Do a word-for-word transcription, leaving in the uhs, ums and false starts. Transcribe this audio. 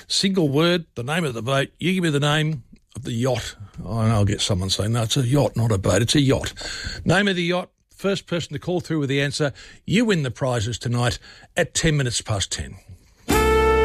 Single word, the name of the boat. You give me the name of the yacht. Oh, and I'll get someone saying, no, it's a yacht, not a boat. It's a yacht. Name of the yacht. First person to call through with the answer, you win the prizes tonight at ten minutes past ten.